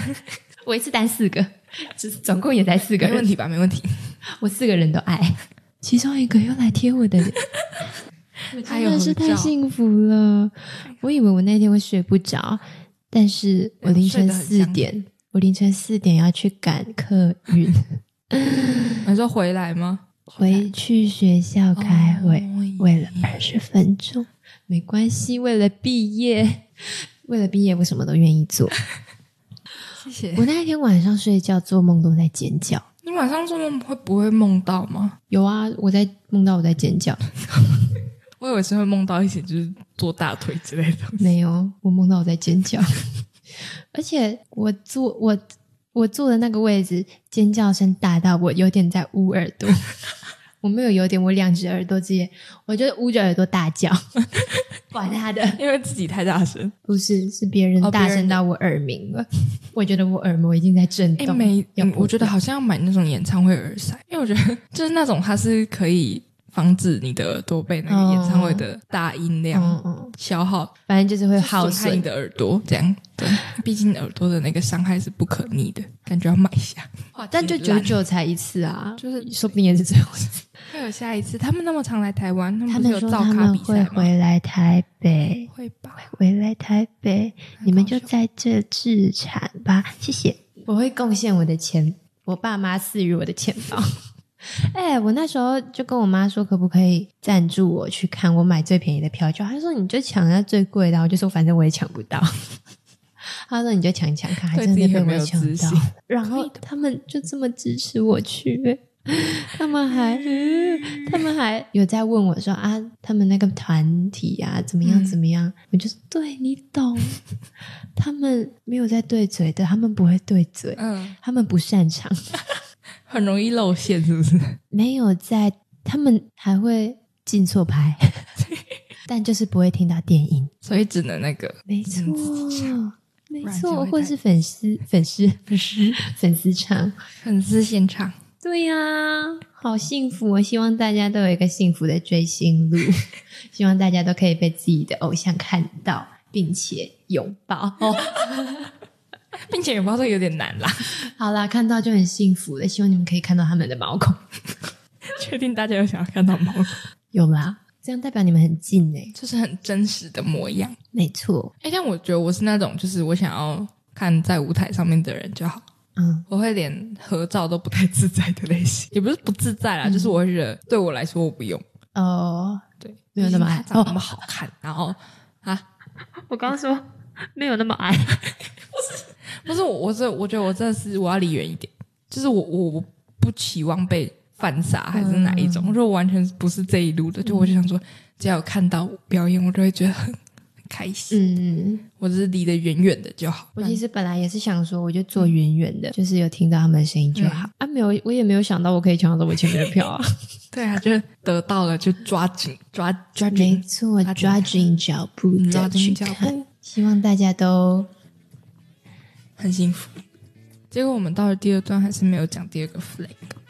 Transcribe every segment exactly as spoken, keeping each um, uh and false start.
我一次单四个，就是总共也才四个人， 没问题吧？没问题。 我四个人都爱，其中一个又来贴我的人，我真的是太幸福了。我以为我那天会睡不着，但是我凌晨四点，我凌晨四点要去赶客运。 你说回来吗？ 回去学校开会，哦、为了二十分钟，没关系，为了毕业，为了毕业，我什么都愿意做。 谢谢。 我那一天晚上睡觉做梦都在尖叫。 你晚上做梦会不会梦到吗？ 有啊，我在梦到我在尖叫。 我以为是会梦到一些就是做大腿之类的东西。 没有，我梦到我在尖叫。而且我坐我我坐的那个位置，尖叫声大到我有点在捂耳朵。我没有有点，我两只耳朵直接，我就捂着耳朵大叫。管他的， 因为自己太大声。 不是，是别人大声到我耳鸣了。哦、我觉得我耳膜已经在震动。 诶没、嗯，我觉得好像要买那种演唱会耳塞，因为我觉得就是那种它是可以防止你的耳朵被那个演唱会的大音量消耗， 嗯嗯、反正就是会耗损你的耳朵这样。对，毕竟耳朵的那个伤害是不可逆的，感觉要买下。 但就九九才一次啊，就是说不定也是最后一次。 会有下一次，他们那么常来台湾， 他们不是有造咖比赛吗？ 他们说他们会回来台北， 会吧？ 回来台北，你们就在这自产吧，谢谢。我会贡献我的钱，我爸妈赐予我的钱包。哎、欸，我那时候就跟我妈说，可不可以赞助我去看，我买最便宜的票就好。她说你就抢那最贵的，我就说反正我也抢不到。他说你就抢抢看，还真的被我抢到。然后他们就这么支持我去，他们还、嗯、他们还有在问我说啊，他们那个团体啊怎么样怎么样、嗯、我就说对，你懂。他们没有在对嘴的，他们不会对嘴，嗯，他们不擅长。 很容易露馅是不是？ 没有在，他们还会进错拍。但就是不会听到电音， 所以只能那个没错没错，或是粉丝粉丝粉丝粉丝唱粉丝现场。 对呀、啊，好幸福，我希望大家都有一个幸福的追星路。希望大家都可以被自己的偶像看到并且拥抱、哦、 并且拥抱这个有点难啦。 好啦，看到就很幸福了，希望你们可以看到他们的毛孔。 确定大家有想要看到毛孔？ 有啦，这样代表你们很近耶， 就是很真实的模样。 没错。 诶，但我觉得我是那种就是我想要看在舞台上面的人就好，嗯，我会连合照都不太自在的类型。也不是不自在啦、嗯、就是我会觉得对我来说我不用哦， 对， 没有那么矮， 长那么好看、哦、然后啊我刚刚说没有那么矮。 不是不是我我这我觉得我真的是我要离远一点，就是我我我不期望被犯傻还是哪一种，我说、嗯、我完全不是这一路的，就我就想说只要有看到表演我就会觉得很很开心，嗯，我只是离得远远的就好。 我其实本来也是想说我就坐远远的、嗯、就是有听到他们的声音就好、嗯、啊，没有，我也没有想到我可以抢到这么前面的票啊。 对啊，就得到了就抓紧抓抓紧， 没错，抓紧脚步的抓紧脚步，希望大家都很幸福。结果我们到了第二段还是没有讲第二个 flag。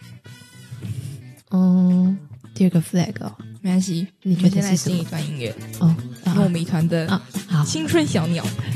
嗯，第二个 flag 哦， 没关系， 你觉得是什么？ 先来听一段音乐哦， 糯米团的青春小鸟。